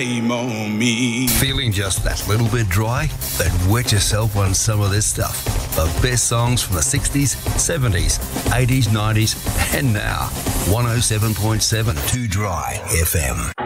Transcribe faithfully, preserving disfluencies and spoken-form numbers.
Shame on me. Feeling just that little bit dry? Then wet yourself on some of this stuff. The best songs from the sixties, seventies, eighties, nineties, and now. one oh seven point seven Too Dry F M.